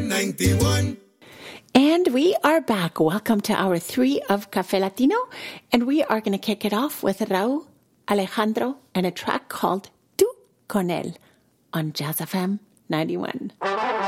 91. And we are back. Welcome to hour 3 of Café Latino. And we are going to kick it off with Raúl Alejandro and a track called Tú con él on Jazz FM 91.